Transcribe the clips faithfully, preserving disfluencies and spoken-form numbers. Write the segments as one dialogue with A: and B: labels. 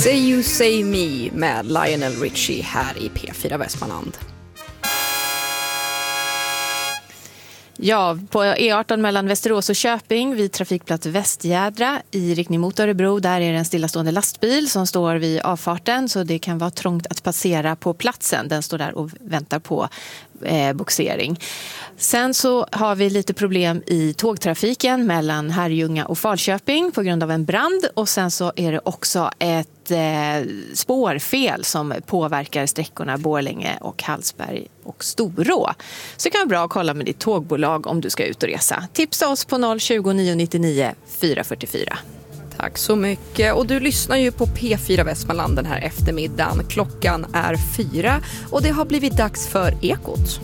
A: Say You Say Me med Lionel Richie här i P fyra Västmanland.
B: Ja, på E arton mellan Västerås och Köping vid trafikplats Västgärdra i riktning mot Örebro, där är det en stillastående lastbil som står vid avfarten, så det kan vara trångt att passera på platsen. Den står där och väntar på eh, boxering. Sen så har vi lite problem i tågtrafiken mellan Herrljunga och Falköping på grund av en brand, och sen så är det också ett eh, spårfel som påverkar sträckorna Borlänge och Hallsberg och Storå. Så det kan vara bra att kolla med ditt tågbolag om du ska ut och resa. Tipsa oss på noll tjugo nio nittionio fyra fyrtiofyra.
A: Tack så mycket. Och du lyssnar ju på P fyra Västmanland den här eftermiddagen. Klockan är fyra och det har blivit dags för Ekot.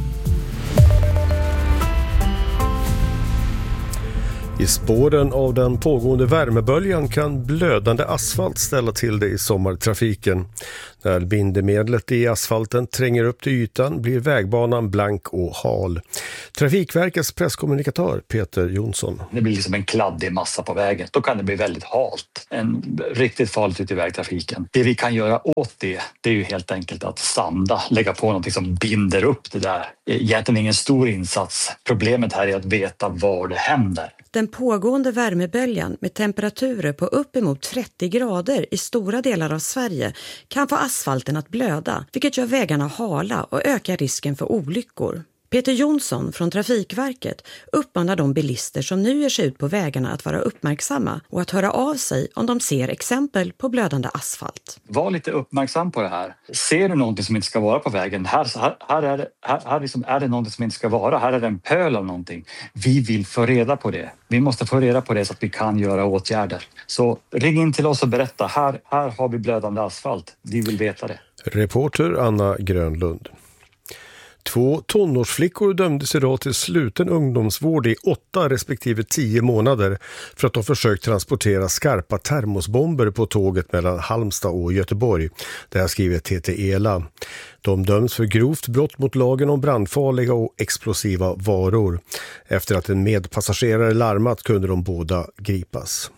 C: I spåren av den pågående värmeböljan kan blödande asfalt ställa till det i sommartrafiken. När bindemedlet i asfalten tränger upp till ytan blir vägbanan blank och hal. Trafikverkets presskommunikatör Peter Jonsson.
D: Det blir liksom en kladdig massa på vägen. Då kan det bli väldigt halt. En riktigt farligt ut i vägtrafiken. Det vi kan göra åt det, det är ju helt enkelt att sanda. Lägga på något som binder upp det där. Egentligen ingen stor insats. Problemet här är att veta var det händer.
E: Den pågående värmeböljan med temperaturer på uppemot trettio grader i stora delar av Sverige kan få asfalten att blöda, vilket gör vägarna hala och ökar risken för olyckor. Peter Jonsson från Trafikverket uppmanar de bilister som nu ger sig ut på vägarna att vara uppmärksamma och att höra av sig om de ser exempel på blödande asfalt.
D: Var lite uppmärksam på det här. Ser du någonting som inte ska vara på vägen? Här, här, här, är, det, här, här liksom är det någonting som inte ska vara. Här är det en pöl av någonting. Vi vill få reda på det. Vi måste få reda på det så att vi kan göra åtgärder. Så ring in till oss och berätta. Här, här har vi blödande asfalt. Vi vill veta det.
C: Reporter Anna Grönlund. Två tonårsflickor dömdes idag till sluten ungdomsvård i åtta respektive tio månader för att de försökt transportera skarpa termosbomber på tåget mellan Halmstad och Göteborg. Det här skriver T T Ela. De döms för grovt brott mot lagen om brandfarliga och explosiva varor. Efter att en medpassagerare larmat kunde de båda gripas.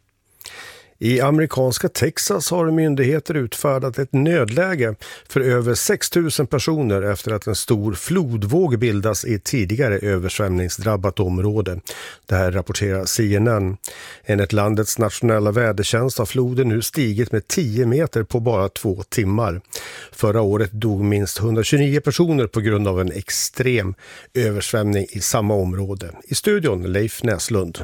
C: I amerikanska Texas har myndigheter utfärdat ett nödläge för över sex tusen personer efter att en stor flodvåg bildas i ett tidigare översvämningsdrabbat område. Det här rapporterar C N N. Enligt landets nationella vädertjänst har floden nu stigit med tio meter på bara två timmar. Förra året dog minst hundratjugonio personer på grund av en extrem översvämning i samma område. I studion Leif Näslund.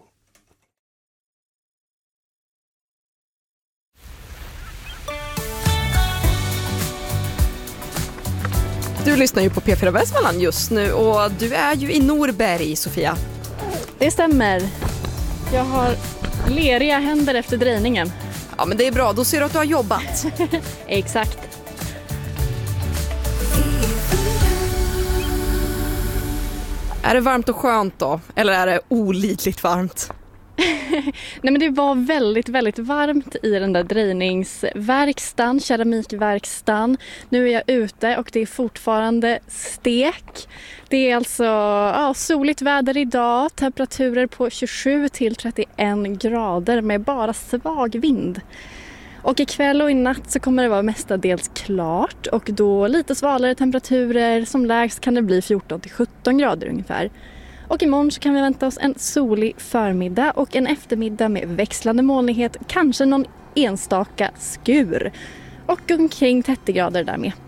A: Du lyssnar ju på P fyra Västmanland just nu och du är ju i Norberg, Sofia.
F: Det stämmer. Jag har leriga händer efter drejningen.
A: Ja, men det är bra. Då ser du att du har jobbat.
F: Exakt.
A: Är det varmt och skönt då? Eller är det olidligt varmt?
F: Nej, men det var väldigt, väldigt varmt i den där drejningsverkstan, keramikverkstan. Nu är jag ute och det är fortfarande stek. Det är alltså ja, soligt väder idag, temperaturer på tjugosju till trettioen grader med bara svag vind. Och ikväll och i natt så kommer det vara mestadels klart och då lite svalare temperaturer, som lägst kan det bli fjorton till sjutton grader ungefär. Och imorgon så kan vi vänta oss en solig förmiddag och en eftermiddag med växlande molnighet, kanske någon enstaka skur. Och omkring trettio grader där med.